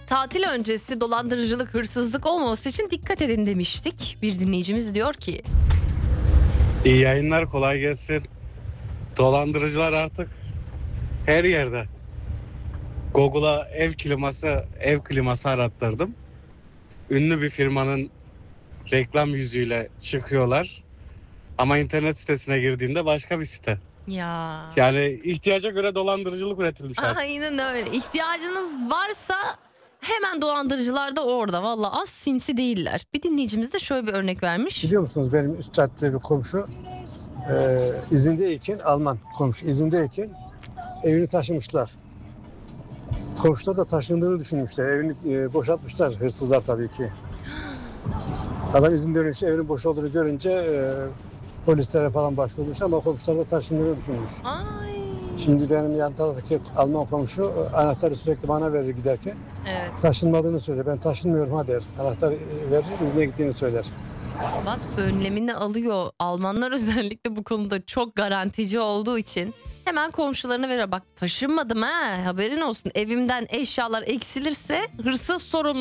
Tatil öncesi dolandırıcılık, hırsızlık olmaması için dikkat edin demiştik. Bir dinleyicimiz diyor ki... İyi yayınlar, kolay gelsin. Dolandırıcılar artık her yerde. Google'a ev kliması arattırdım. Ünlü bir firmanın reklam yüzüyle çıkıyorlar. Ama internet sitesine girdiğinde başka bir site. Ya. Yani ihtiyaca göre dolandırıcılık üretilmiş artık. Aynen öyle. İhtiyacınız varsa hemen dolandırıcılar da orada. Valla az sinsi değiller. Bir dinleyicimiz de şöyle bir örnek vermiş. Biliyor musunuz benim üst cadde bir komşu izindeyken, Alman komşu izindeyken evini taşımışlar. Komşular da taşındığını düşünmüşler. Evini boşaltmışlar hırsızlar tabii ki. Adam izin dönüşü evinin boş olduğunu görünce polislere falan başvurmuş ama komşular da taşındığını düşünmüş. Ay. Şimdi benim yan taraftaki Alman komşu anahtarı sürekli bana verir giderken. Evet. Taşınmadığını söyler. Ben taşınmıyorum ha der. Anahtar verir, izine gittiğini söyler. Bak önlemini alıyor. Almanlar özellikle bu konuda çok garantici olduğu için hemen komşularına veriyor. Bak taşınmadım ha, haberin olsun. Evimden eşyalar eksilirse hırsız sorumlu.